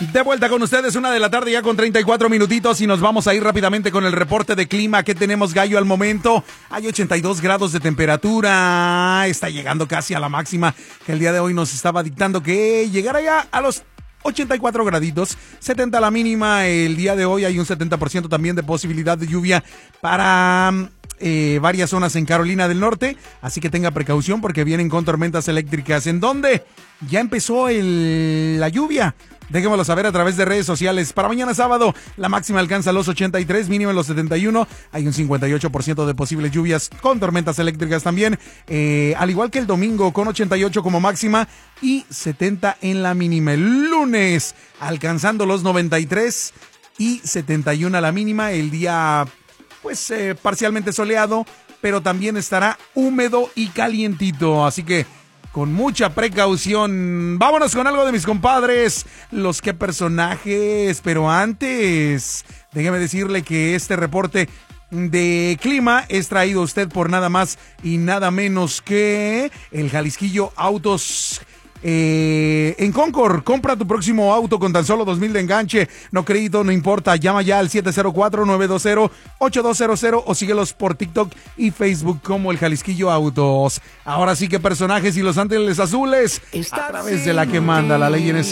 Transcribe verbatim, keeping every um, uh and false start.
De vuelta con ustedes, una de la tarde ya con treinta y cuatro minutitos y nos vamos a ir rápidamente con el reporte de clima que tenemos, Gallo, al momento. Hay ochenta y dos grados de temperatura, está llegando casi a la máxima que el día de hoy nos estaba dictando que llegara ya a los ochenta y cuatro graditos, setenta la mínima. El día de hoy hay un setenta por ciento también de posibilidad de lluvia para eh, varias zonas en Carolina del Norte, así que tenga precaución porque vienen con tormentas eléctricas. ¿En dónde? Ya empezó el, la lluvia. Déjenmelo saber a través de redes sociales. Para mañana sábado, la máxima alcanza los ochenta y tres, mínima en los setenta y uno. Hay un cincuenta y ocho por ciento de posibles lluvias con tormentas eléctricas también. Eh, al igual que el domingo, con ochenta y ocho como máxima y setenta en la mínima. El lunes, alcanzando los noventa y tres y setenta y uno a la mínima. El día, pues, eh, parcialmente soleado, pero también estará húmedo y calientito. Así que con mucha precaución. Vámonos con algo de mis compadres, los que personajes. Pero antes, déjeme decirle que este reporte de clima es traído a usted por nada más y nada menos que el Jalisquillo Autos. Eh, en Concord, compra tu próximo auto con tan solo dos mil de enganche, no crédito, no importa, llama ya al siete cero cuatro, nueve dos cero, ocho dos cero cero o síguelos por TikTok y Facebook como el Jalisquillo Autos. Ahora sí que personajes y los Ángeles Azules a través de la que manda la ley en ese